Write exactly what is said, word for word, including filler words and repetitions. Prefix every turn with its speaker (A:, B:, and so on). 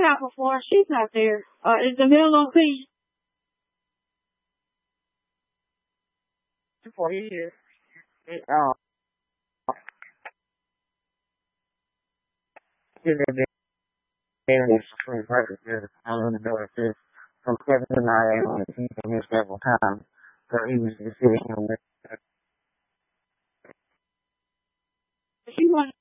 A: out before. She's not there. Uh, is the middle okay?
B: For years. It, uh, it had been in this free record here. I don't know if this from Kevin and I on the team here several times. So he was just sitting here with
A: She was